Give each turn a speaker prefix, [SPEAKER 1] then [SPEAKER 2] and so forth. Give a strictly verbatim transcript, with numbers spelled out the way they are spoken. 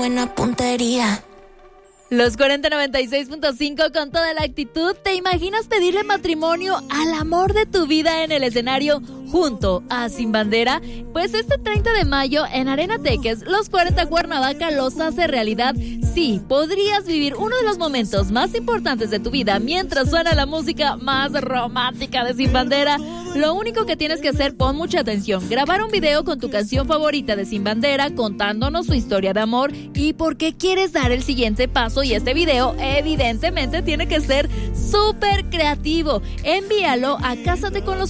[SPEAKER 1] buena puntería.
[SPEAKER 2] Los cuarenta noventa y seis punto cinco con toda la actitud. ¿Te imaginas pedirle matrimonio al amor de tu vida en el escenario junto a Sin Bandera? Pues este treinta de mayo en Arena Teques, los cuarenta Cuernavaca los hace realidad. Sí, podrías vivir uno de los momentos más importantes de tu vida mientras suena la música más romántica de Sin Bandera. Lo único que tienes que hacer, pon mucha atención, grabar un video con tu canción favorita de Sin Bandera contándonos su historia de amor y por qué quieres dar el siguiente paso. Y este video evidentemente tiene que ser súper creativo. Envíalo a Cásate con los